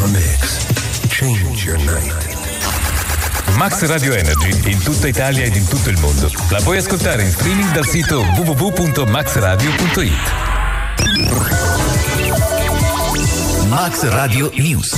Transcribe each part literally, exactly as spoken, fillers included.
the mix. Change your night. Max Radio Energy in tutta Italia ed in tutto il mondo. La puoi ascoltare in streaming dal sito w w w punto max radio punto it. Max Radio News.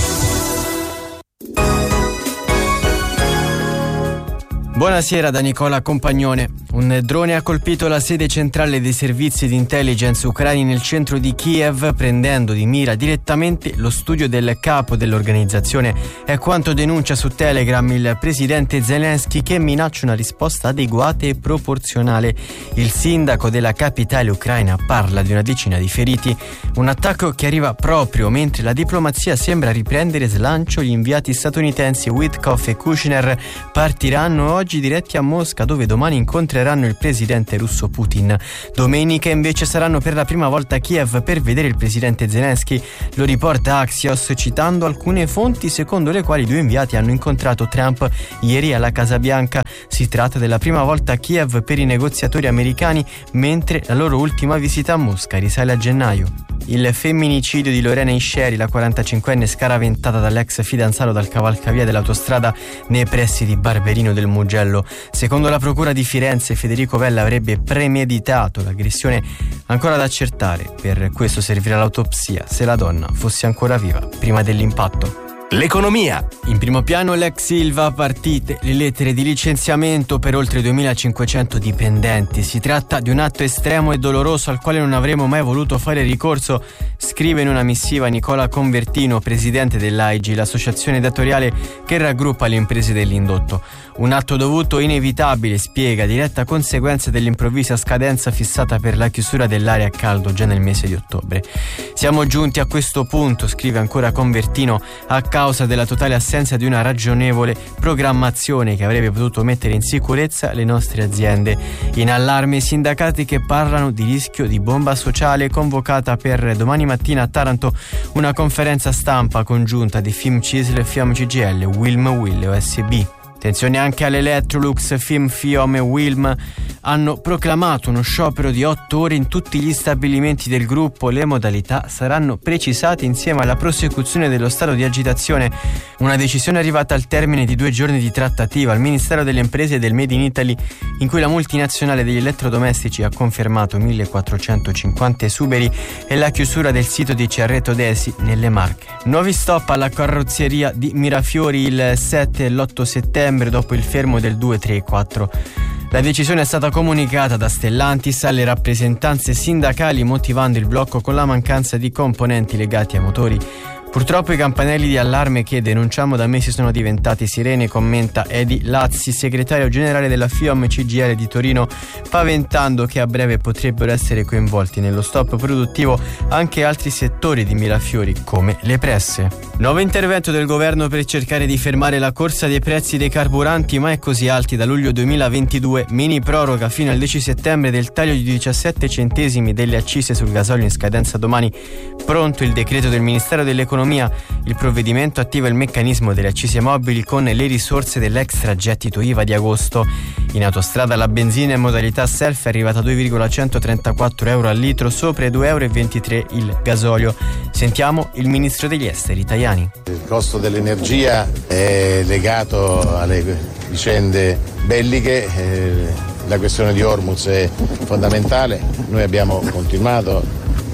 Buonasera da Nicola Compagnone. Un drone ha colpito la sede centrale dei servizi di intelligence ucraini nel centro di Kiev, prendendo di mira direttamente lo studio del capo dell'organizzazione. È quanto denuncia su Telegram il presidente Zelensky, che minaccia una risposta adeguata e proporzionale. Il sindaco della capitale ucraina parla di una decina di feriti. Un attacco che arriva proprio mentre la diplomazia sembra riprendere slancio. Gli inviati statunitensi Witkoff e Kushner partiranno oggi diretti a Mosca, dove domani incontreranno il presidente russo Putin. Domenica invece saranno per la prima volta a Kiev per vedere il presidente Zelensky. Lo riporta Axios citando alcune fonti secondo le quali i due inviati hanno incontrato Trump ieri alla Casa Bianca. Si tratta della prima volta a Kiev per i negoziatori americani, mentre la loro ultima visita a Mosca risale a gennaio. Il femminicidio di Lorena Isceri, la quarantacinquenne scaraventata dall'ex fidanzato dal cavalcavia dell'autostrada nei pressi di Barberino del Mugello. Secondo la procura di Firenze, Federico Vella avrebbe premeditato l'aggressione, ancora da accertare. Per questo servirà l'autopsia se la donna fosse ancora viva prima dell'impatto. L'economia. In primo piano l'ex Ilva, partite le lettere di licenziamento per oltre duemilacinquecento dipendenti. Si tratta di un atto estremo e doloroso al quale non avremmo mai voluto fare ricorso, scrive in una missiva Nicola Convertino, presidente dell'A I G, l'associazione datoriale che raggruppa le imprese dell'indotto. Un atto dovuto inevitabile, spiega, diretta conseguenza dell'improvvisa scadenza fissata per la chiusura dell'area a caldo già nel mese di ottobre. Siamo giunti a questo punto, scrive ancora Convertino, a causa della totale assenza di una ragionevole programmazione che avrebbe potuto mettere in sicurezza le nostre aziende. In allarme i sindacati che parlano di rischio di bomba sociale. Convocata per domani mattina a Taranto una conferenza stampa congiunta di Fimcisl, Fiom C G I L, Wilm Will e O S B. Attenzione anche all'Electrolux. Fim, Fiom e Wilm hanno proclamato uno sciopero di otto ore in tutti gli stabilimenti del gruppo. Le modalità saranno precisate insieme alla prosecuzione dello stato di agitazione. Una decisione arrivata al termine di due giorni di trattativa al Ministero delle Imprese e del Made in Italy, in cui la multinazionale degli elettrodomestici ha confermato millequattrocentocinquanta esuberi e la chiusura del sito di Cerreto Desi nelle Marche. Nuovi stop alla carrozzeria di Mirafiori il sette e l'otto settembre, dopo il fermo del due, tre e quattro. La decisione è stata comunicata da Stellantis alle rappresentanze sindacali, motivando il blocco con la mancanza di componenti legati ai motori. Purtroppo i campanelli di allarme che denunciamo da mesi sono diventati sirene, commenta Edi Lazzi, segretario generale della Fiom C G I L di Torino, paventando che a breve potrebbero essere coinvolti nello stop produttivo anche altri settori di Mirafiori, come le presse. Nuovo intervento del governo per cercare di fermare la corsa dei prezzi dei carburanti mai così alti da luglio duemilaventidue. Mini proroga fino al dieci settembre del taglio di diciassette centesimi delle accise sul gasolio in scadenza domani. Pronto il decreto del Ministero dell'Economia. Il provvedimento attiva il meccanismo delle accise mobili con le risorse dell'extragettito I V A di agosto. In autostrada la benzina in modalità self è arrivata a due virgola centotrentaquattro euro al litro, sopra i due virgola ventitré euro il gasolio. Sentiamo il ministro degli esteri Tajani. Il costo dell'energia è legato alle vicende belliche, eh, la questione di Hormuz è fondamentale. Noi abbiamo continuato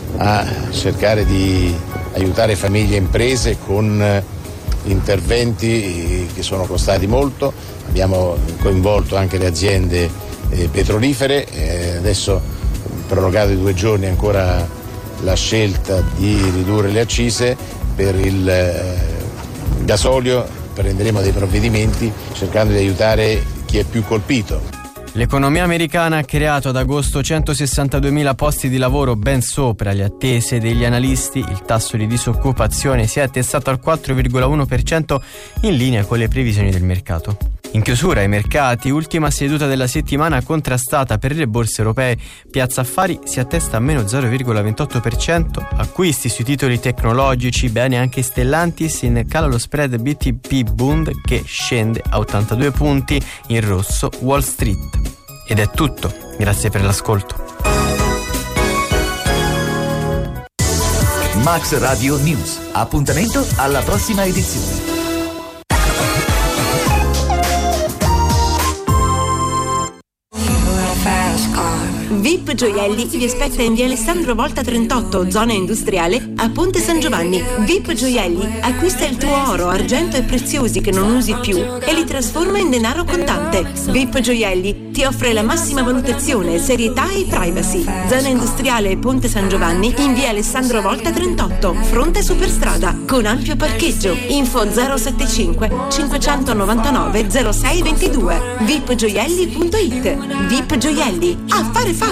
a cercare di aiutare famiglie e imprese con interventi che sono costati molto. Abbiamo coinvolto anche le aziende eh, petrolifere, eh, adesso prorogato di due giorni ancora la scelta di ridurre le accise. Per il eh, gasolio prenderemo dei provvedimenti cercando di aiutare chi è più colpito. L'economia americana ha creato ad agosto centosessantaduemila posti di lavoro, ben sopra le attese degli analisti. Il tasso di disoccupazione si è attestato al quattro virgola uno per cento, in linea con le previsioni del mercato. In chiusura ai mercati, ultima seduta della settimana contrastata per le borse europee. Piazza Affari si attesta a meno zero virgola ventotto per cento, acquisti sui titoli tecnologici, bene anche Stellantis, in cala lo spread B T P Bund che scende a ottantadue punti, in rosso Wall Street. Ed è tutto, grazie per l'ascolto. Max Radio News. Appuntamento alla prossima edizione. V I P Gioielli vi aspetta in via Alessandro Volta trentotto, zona industriale, a Ponte San Giovanni. V I P Gioielli acquista il tuo oro, argento e preziosi che non usi più e li trasforma in denaro contante. V I P Gioielli ti offre la massima valutazione, serietà e privacy. Zona industriale Ponte San Giovanni in via Alessandro Volta trentotto, fronte Superstrada, con ampio parcheggio. Info zero settantacinque cinquecentonovantanove zero sei ventidue. vipgioielli punto it. V I P Gioielli, affare fatto!